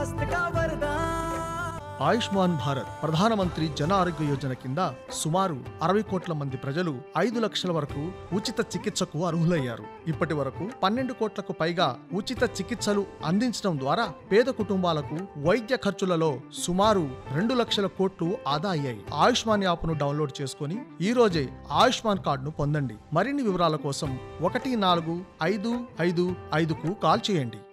ఆయుష్మాన్ భారత్ ప్రధానమంత్రి జన ఆరోగ్య యోజన కింద సుమారు 60 కోట్ల మంది ప్రజలు 5 లక్షల వరకు ఉచిత చికిత్సకు అర్హులయ్యారు. ఇప్పటి వరకు 12 కోట్లకు పైగా ఉచిత చికిత్సలు అందించడం ద్వారా పేద కుటుంబాలకు వైద్య ఖర్చులలో సుమారు 2 లక్షల కోట్లు ఆదా అయ్యాయి. ఆయుష్మాన్ యాప్ను డౌన్లోడ్ చేసుకుని ఈ రోజే ఆయుష్మాన్ కార్డును పొందండి. మరిన్ని వివరాల కోసం 145555కు కాల్ చేయండి.